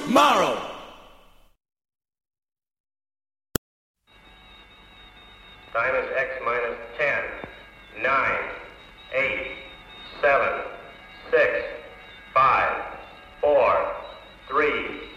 tomorrow. Time is X minus 10, 9, 8, 7, 6, 5, 4, 3,